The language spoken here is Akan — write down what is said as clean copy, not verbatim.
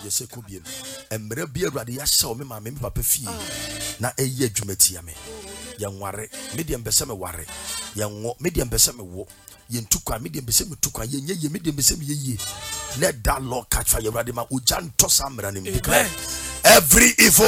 Yese kubiem. Emre bi Awurade ya sha o me ma me papa fie. Na eye adwumati ame. Ye nware, medium bese me ware. Ye wo, medium bese me wo. Ye ntukwa, medium bese me tukwa. Ye nye, medium bese me ye. Let that Lord catch fire. Awurade ma ujan tosa mra nim. Declare every evil